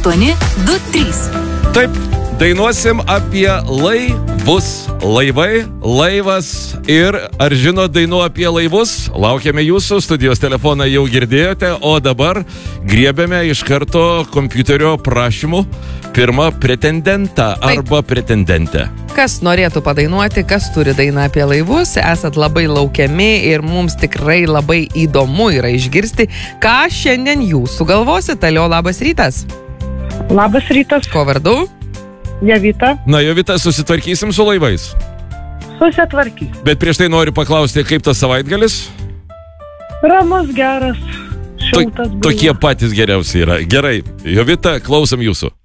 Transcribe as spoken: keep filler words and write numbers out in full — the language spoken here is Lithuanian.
aštuoni du trys. Taip, dainuosim apie laivus. Laivai, laivas ir ar žino dainų apie laivus? Laukiame jūsų, studijos telefoną jau girdėjote, o dabar griebėme iš karto kompiuterio prašymų pirmą pretendentą arba pretendentę. Kas norėtų padainuoti, kas turi dainą apie laivus, esat labai laukiami ir mums tikrai labai įdomu yra išgirsti, ką šiandien jūs sugalvosit. Alio, labas rytas. Labas rytas. Ko vardu? Jovita. Na, Jovita, susitvarkysim su laivais. Susitvarkys. Bet prieš tai noriu paklausti, kaip tas savaitgalis? Ramus, geras, šiltas buvo. Tokie patys geriausi yra. Gerai, Jovita, klausom jūsų.